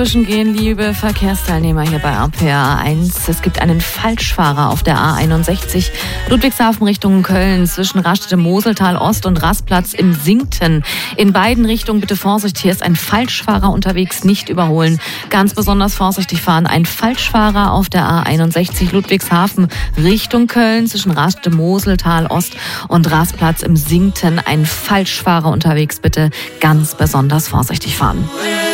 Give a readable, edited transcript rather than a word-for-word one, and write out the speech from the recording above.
Gehen, liebe Verkehrsteilnehmer hier bei RPR1. Es gibt einen Falschfahrer auf der A61 Ludwigshafen Richtung Köln zwischen Raststätte-Moseltal Ost und Rastplatz im Sinkten. In beiden Richtungen bitte Vorsicht, hier ist ein Falschfahrer unterwegs, nicht überholen. Ganz besonders vorsichtig fahren. Ein Falschfahrer auf der A61 Ludwigshafen Richtung Köln zwischen Raststätte-Moseltal Ost und Rastplatz im Sinkten. Ein Falschfahrer unterwegs, bitte ganz besonders vorsichtig fahren.